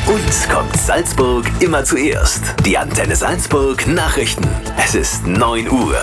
Uns kommt Salzburg immer zuerst. Die Antenne Salzburg Nachrichten. Es ist 9 Uhr.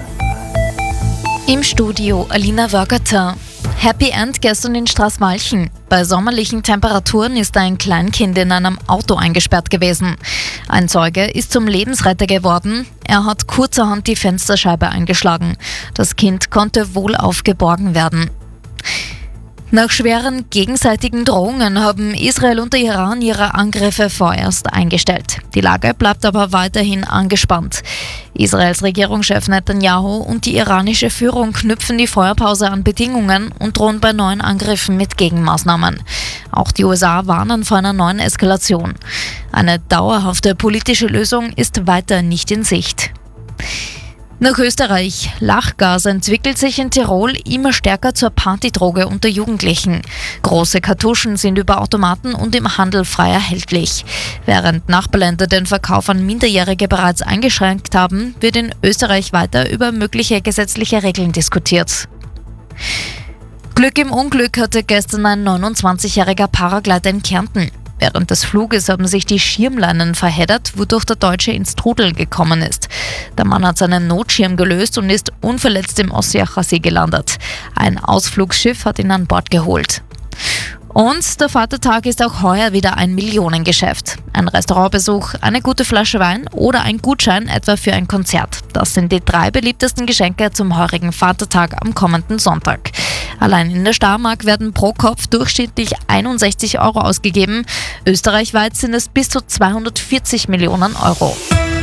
Im Studio Alina Wörgerter. Happy End gestern in Straßmalchen. Bei sommerlichen Temperaturen ist ein Kleinkind in einem Auto eingesperrt gewesen. Ein Zeuge ist zum Lebensretter geworden. Er hat kurzerhand die Fensterscheibe eingeschlagen. Das Kind konnte wohlauf geborgen werden. Nach schweren gegenseitigen Drohungen haben Israel und der Iran ihre Angriffe vorerst eingestellt. Die Lage bleibt aber weiterhin angespannt. Israels Regierungschef Netanyahu und die iranische Führung knüpfen die Feuerpause an Bedingungen und drohen bei neuen Angriffen mit Gegenmaßnahmen. Auch die USA warnen vor einer neuen Eskalation. Eine dauerhafte politische Lösung ist weiter nicht in Sicht. Nach Österreich. Lachgas entwickelt sich in Tirol immer stärker zur Partydroge unter Jugendlichen. Große Kartuschen sind über Automaten und im Handel frei erhältlich. Während Nachbarländer den Verkauf an Minderjährige bereits eingeschränkt haben, wird in Österreich weiter über mögliche gesetzliche Regeln diskutiert. Glück im Unglück hatte gestern ein 29-jähriger Paraglider in Kärnten. Während des Fluges haben sich die Schirmleinen verheddert, wodurch der Deutsche ins Trudeln gekommen ist. Der Mann hat seinen Notschirm gelöst und ist unverletzt im Ossiacher See gelandet. Ein Ausflugsschiff hat ihn an Bord geholt. Und der Vatertag ist auch heuer wieder ein Millionengeschäft. Ein Restaurantbesuch, eine gute Flasche Wein oder ein Gutschein etwa für ein Konzert. Das sind die 3 beliebtesten Geschenke zum heurigen Vatertag am kommenden Sonntag. Allein in der Steiermark werden pro Kopf durchschnittlich 61 Euro ausgegeben. Österreichweit sind es bis zu 240 Millionen Euro.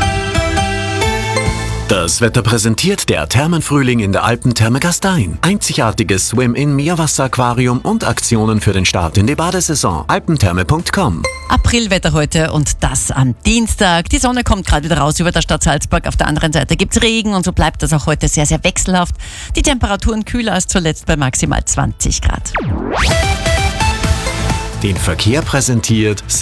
Das Wetter präsentiert der Thermenfrühling in der Alpentherme Gastein. Einzigartiges Swim-in-Meerwasser-Aquarium und Aktionen für den Start in die Badesaison. alpentherme.com. Aprilwetter heute und das am Dienstag. Die Sonne kommt gerade wieder raus über der Stadt Salzburg. Auf der anderen Seite gibt's Regen und so bleibt das auch heute sehr, sehr wechselhaft. Die Temperaturen kühler als zuletzt bei maximal 20 Grad. Den Verkehr präsentiert